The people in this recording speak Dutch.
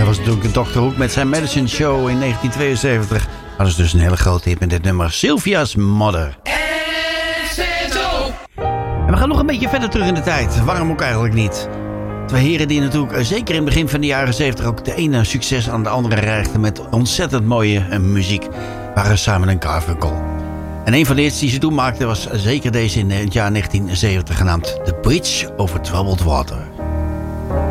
was natuurlijk Dr. Hoek met zijn Medicine Show in 1972. Dat is dus een hele grote hit met dit nummer Sylvia's Mother. En we gaan nog een beetje verder terug in de tijd. Waarom ook eigenlijk niet? Twee heren die natuurlijk zeker in het begin van de jaren 70 ook de ene succes aan de andere reigden met ontzettend mooie muziek, waren samen een Garfunkel. En een van de hits die ze toen maakten was zeker deze in het jaar 1970 genaamd The Bridge Over Troubled Water.